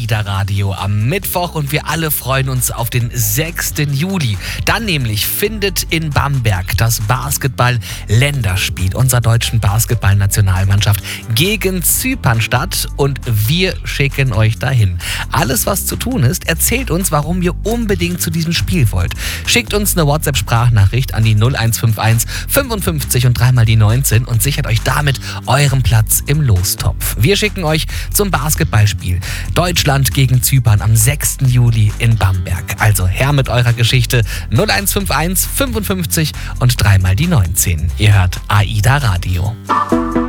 AIDA Radio am Mittwoch und wir alle freuen uns auf den 6. Juli. Dann nämlich findet in Bamberg das Basketball-Länderspiel unserer deutschen Basketball-Nationalmannschaft gegen Zypern statt und wir schicken euch dahin. Alles, was zu tun ist, erzählt uns, warum ihr unbedingt zu diesem Spiel wollt. Schickt uns eine WhatsApp-Sprachnachricht an die 0151 55 und 3 mal die 19 und sichert euch damit euren Platz im Lostopf. Wir schicken euch zum Basketballspiel Deutschland gegen Zypern am 6. Juli in Bamberg. Also her mit eurer Geschichte 0151 55 und 3 mal die 19. Ihr hört AIDA Radio.